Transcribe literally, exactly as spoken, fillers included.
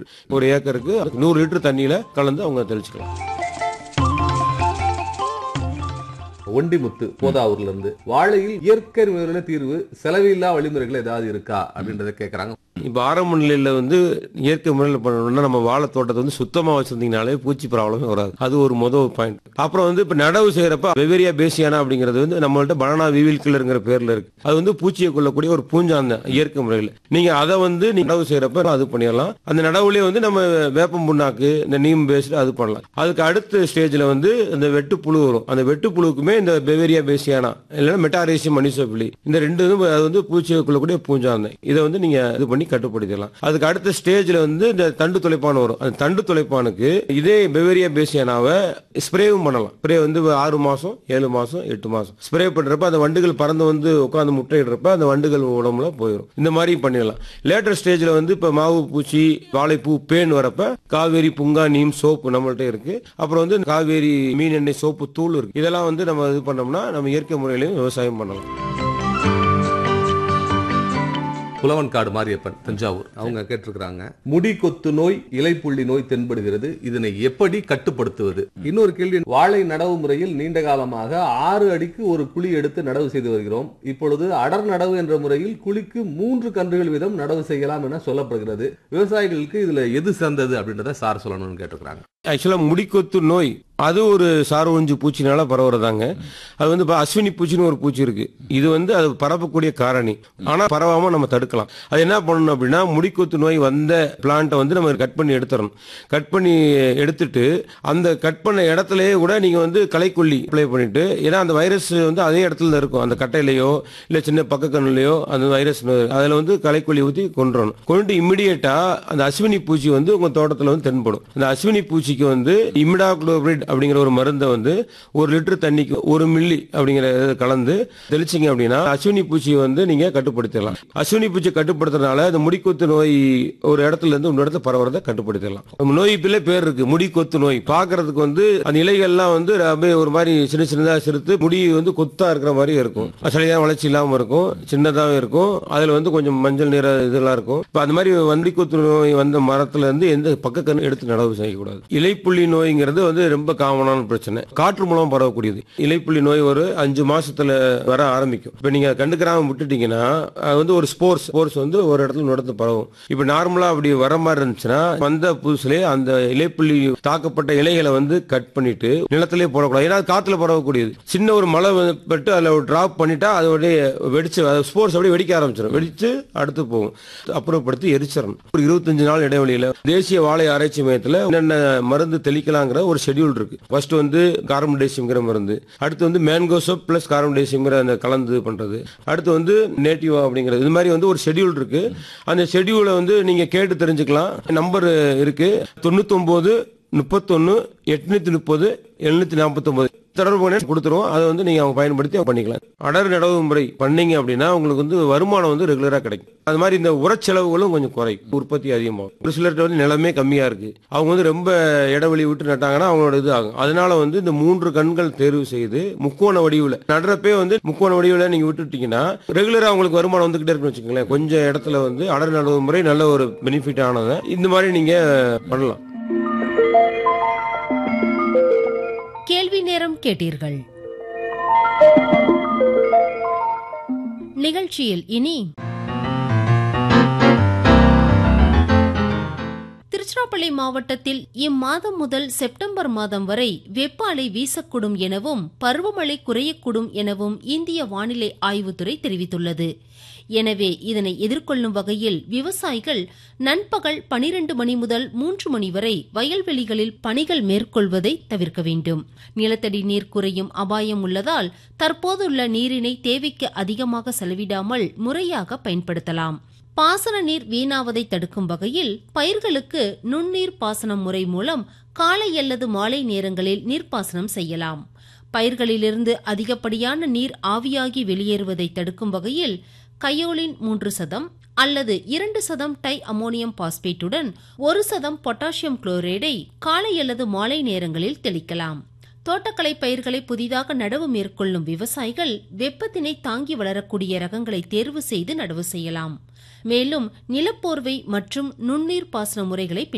ஒரு ஏக்கருக்கு நூறு லிட்டர் தண்ணியில கலந்து அவங்க தெளிச்சுக்கலாம். ஒண்டிமுத்து போதாவூர்ல இருந்து, வாழையில் இயற்கை முறையில தீர்வு, செலவில்லா வழிமுறைகள் ஏதாவது இருக்கா அப்படின்றத கேக்குறாங்க. இப்போ ஆரம்ப நிலையில வந்து இயற்கை முறையில் பண்ணணும்னா நம்ம வாழை தோட்டத்தை வந்து சுத்தமாக வச்சிருந்தீங்கனாலே பூச்சி ப்ராப்ளமே வராது. அது ஒரு முதல் பாயிண்ட். அப்புறம் வந்து இப்போ நடவு செய்யறப்ப வெவேரியா பேசியானா அப்படிங்கிறது வந்து நம்மள்ட்ட பனானா வீவில் கில்லருங்கிற பேர்ல இருக்கு. அது வந்து பூச்சியை கொள்ளக்கூடிய ஒரு பூஞ்சாந்த இயற்கை முறையில் நீங்க அதை வந்து நீங்க நடவு செய்யறப்ப அது பண்ணிடலாம். அந்த நடவுலேயே வந்து நம்ம வேப்பம் புண்ணாக்கு, இந்த நீம் பேஸ்ட் அது பண்ணலாம். அதுக்கு அடுத்த ஸ்டேஜ்ல வந்து இந்த வெட்டு புழு வரும். அந்த வெட்டு புழுக்குமே இந்த வெவேரியா பேசியானா இல்லைன்னா மெட்டாரேசியம் மனிசோபிலி, இந்த ரெண்டு அது வந்து பூச்சியை கொள்ளக்கூடிய பூஞ்சாந்தம். இதை வந்து நீங்க இது பண்ணி கட்டுப்படுத்தலாம். அதுக்கு அடுத்த ஸ்டேஜ்ல வந்து இந்த தண்டு துளைப்பான் வரும். அந்த தண்டு துளைப்பானுக்கு இதே பெவேரியா பேசியானாவை ஸ்ப்ரேவும் பண்ணலாம். ஸ்ப்ரே வந்து ஆறு மாசம் ஏழு மாசம் எட்டு மாசம் ஸ்ப்ரே பண்றப்ப அந்த வண்டுகள் பறந்து வந்து உட்காந்து முட்டையிடுறப்ப அந்த வண்டுகள் உடம்புல போயிடும். இந்த மாதிரி பண்ணிடலாம். லேட்டர் ஸ்டேஜ்ல வந்து இப்ப மாவு பூச்சி, வாழைப்பூ, பேன் வரப்ப காவேரி புங்கா நீம் சோப்பு நம்மள்ட்ட இருக்கு. அப்புறம் வந்து காவேரி மீன் எண்ணெய் சோப்பு தூள் இருக்கு. இதெல்லாம் வந்து நம்ம இது பண்ணோம்னா நம்ம இயற்கை முறையிலையும் விவசாயம் பண்ணலாம். புலவன்காடு மாரியப்பன் தஞ்சாவூர் அவங்க கேட்டிருக்கிறாங்க, முடி கொத்து நோய், இலைப்புள்ளி நோய் தென்படுகிறது, இதனை எப்படி கட்டுப்படுத்துவது? இன்னொரு கேள்வி, வாழை நடவு முறையில் நீண்ட காலமாக ஆறு அடிக்கு ஒரு குழி எடுத்து நடவு செய்து வருகிறோம். இப்பொழுது அடர் நடவு என்ற முறையில் குழிக்கு மூன்று கன்றுகள் வீதம் நடவு செய்யலாம் என சொல்லப்படுகிறது. விவசாயிகளுக்கு இதுல எது சிறந்தது அப்படின்றத சார் சொல்லணும்னு கேட்டிருக்கிறாங்க. ஆக்சுவலா முடிக்கொத்து நோய் அது ஒரு சார்வஞ்சி பூச்சினால பரவுறதாங்க. அது வந்து அஸ்வினி பூச்சின்னு ஒரு பூச்சி இருக்கு. இது வந்து அது பரப்பக்கூடிய காரணி. ஆனா பரவாம நம்ம தடுக்கலாம். அது என்ன பண்ணணும் அப்படின்னா, முடிக்கொத்து நோய் வந்த பிளான்ட்டை வந்து நம்ம கட் பண்ணி எடுத்துடணும். கட் பண்ணி எடுத்துட்டு அந்த கட் பண்ண இடத்துலயே கூட நீங்க வந்து களைக்கொல்லி அப்ளை பண்ணிட்டு, ஏன்னா அந்த வைரஸ் வந்து அதே இடத்துல இருக்கும். அந்த கட்டையிலையோ இல்ல சின்ன பக்க கண்ணுலையோ அந்த வைரஸ் அதுல வந்து களைக்கொல்லி ஊற்றி கொண்டுறணும். கொண்டு இம்மிடியேட்டா அந்த அஸ்வினி பூச்சி வந்து உங்க தோட்டத்துல வந்து தென்படும். அந்த அஸ்வினி பூச்சிக்கு வந்து இமிடாக்ளோபிரிட் அப்படிங்கிற ஒரு மருந்தை வந்து ஒரு லிட்டர் தண்ணிக்கு ஒரு மில்லி அப்படிங்கிற கலந்து தெளிச்சிங்க அப்படின்னா அஸ்வினி பூச்சியை வந்து நீங்க கட்டுப்படுத்தலாம். அஸ்வினி பூச்சி கட்டுப்படுத்துறதுனால அந்த முடிக்கொத்து நோய் ஒரு இடத்துல இருந்து இன்னொரு இடத்துல பரவுறதை கட்டுப்படுத்தலாம். நோய் பிள்ளை பேர் இருக்கு, முடிக்கொத்து நோய். பாக்குறதுக்கு வந்து அந்த இலைகள்லாம் வந்து அப்படியே ஒரு மாதிரி சின்ன சின்னதா சிறுத்து முடி வந்து கொத்தா இருக்கிற மாதிரி இருக்கும். சரியான வளர்ச்சி இல்லாம இருக்கும், சின்னதாக இருக்கும். அதுல வந்து கொஞ்சம் மஞ்சள் நிற இதெல்லாம் இருக்கும். இப்ப அந்த மாதிரி முடிக்கொத்து நோய் வந்த மரத்துல இருந்து எந்த பக்க கன்று எடுத்து நடவு செய்யக்கூடாது. இலைப்புள்ளி நோய்ங்கிறது வந்து ரொம்ப காமனான பிரச்சனை. காற்று மூலம் பரவக்கூடியது. இலைப்புள்ளி நோய் ஒரு அஞ்சு மாசத்துல வர ஆரம்பிக்கும். இப்ப நீங்க கண்டுக்கிறாம விட்டுட்டீங்கன்னா அது வந்து ஒரு ஸ்போர்ஸ் ஸ்போர்ஸ் வந்து ஒரு இடத்துல இன்னொரு இடத்துல பரவும். இப்ப நார்மலா அப்படி வர மாதிரி இருந்துச்சுன்னா வந்த புதுசுலேயே அந்த இலைப்புள்ளி தாக்கப்பட்ட இலைகளை வந்து கட் பண்ணிட்டு நிலத்திலே போடக்கூடாது. ஏன்னா காத்துல பரவக்கூடியது. சின்ன ஒரு மழை பட்டு அதுல ஒரு டிராப் பண்ணிட்டா அதோடைய வெடிச்சு ஸ்போர்ஸ் அப்படியே வெடிக்க ஆரம்பிச்சிடும். வெடிச்சு அடுத்து போகும். அப்புறப்படுத்தி எரிச்சிடணும். ஒரு இருபத்தஞ்சு நாள் இடைவெளியில தேசிய வாழை ஆராய்ச்சி மையத்தில் என்னென்ன மருந்து தெளிக்கலாங்கிற ஒரு ஷெட்யூல் இருக்கு. ஃபர்ஸ்ட் வந்து கார்பன்டைசியம்ங்கிற மருந்து, அடுத்து வந்து மேன்கோசோப் பிளஸ் கார்பன்டைசியம்ங்கிற அந்த கலந்து பண்றது, அடுத்து வந்து நேட்டிவா அப்படிங்கிறது. இது மாதிரி வந்து ஒரு ஷெட்யூல் இருக்கு. அந்த ஷெட்யூலை வந்து நீங்க கேட்டு தெரிஞ்சுக்கலாம். நம்பர் இருக்கு, தொண்ணூத்தி ஒன்பது முப்பத்தொன்னு எட்நூத்தி முப்பது எழுநூத்தி நாற்பத்தி ஒன்பது தொடர்பு கொடுத்துருவோம். அதை வந்து நீங்க அவங்க பயன்படுத்தி பண்ணிக்கலாம். அடர் நடவு முறை பண்ணீங்க அப்படின்னா உங்களுக்கு வந்து வருமானம் வந்து ரெகுலரா கிடைக்கும். அது மாதிரி இந்த உரச்செலவுகளும் கொஞ்சம் குறையும், உற்பத்தி அதிகமாகும். ஒரு சிலர்கிட்ட வந்து நிலமே கம்மியா இருக்கு, அவங்க வந்து ரொம்ப இடைவெளி விட்டு நட்டாங்கன்னா அவங்களோட இது ஆகும். அதனால வந்து இந்த மூன்று கண்கள் தேர்வு செய்து முக்கோண வடிவில் நடுறப்பே வந்து முக்கோண வடிவில் நீங்க விட்டுட்டீங்கன்னா ரெகுலரா உங்களுக்கு வருமானம் வந்துகிட்டே இருக்குன்னு வச்சுக்கோங்களேன். கொஞ்சம் இடத்துல வந்து அடர் நடவு முறை நல்ல ஒரு பெனிஃபிட் ஆனதை இந்த மாதிரி நீங்க பண்ணலாம். கேள்வி நேரம் கேட்டீர்கள். நிகழ்ச்சியில் இனி திருச்சிராப்பள்ளி மாவட்டத்தில் இம்மாதம் முதல் செப்டம்பர் மாதம் வரை வெப்ப அலை வீசக்கூடும் எனவும் பருவமழை குறையக்கூடும் எனவும் இந்திய வானிலை ஆய்வுத்துறை தெரிவித்துள்ளது. எனவே இதனை எதிர்கொள்ளும் வகையில் விவசாயிகள் நண்பகல் பனிரண்டு மணி முதல் மூன்று மணி வரை வயல்வெளிகளில் பணிகள் மேற்கொள்வதை தவிர்க்க வேண்டும். நிலத்தடி நீர் குறையும் அபாயம் உள்ளதால் தற்போதுள்ள நீரினை தேவைக்கு அதிகமாக செலவிடாமல் முறையாக பயன்படுத்தலாம். பாசன நீர் வீணாவதை தடுக்கும் வகையில் பயிர்களுக்கு நுண்ணீர் பாசனம் முறை மூலம் காலை அல்லது மாலை நேரங்களில் நீர்ப்பாசனம் செய்யலாம். பயிர்களிலிருந்து அதிகப்படியான நீர் ஆவியாகி வெளியேறுவதை தடுக்கும் வகையில் கயோலின் மூன்று சதம் அல்லது இரண்டு சதம் டை அமோனியம் பாஸ்பேட்டுடன் ஒரு சதம் பொட்டாசியம் குளோரைடை காலை அல்லது மாலை நேரங்களில் தெளிக்கலாம். தோட்டக்கலை பயிர்களை புதிதாக நடவு மேற்கொள்ளும் விவசாயிகள் வெப்பத்தினை தாங்கி வளரக்கூடிய ரகங்களை தேர்வு செய்து நடவு செய்யலாம். மேலும் நிலப்போர்வை மற்றும் நுண்ணீர் பாசன முறைகளை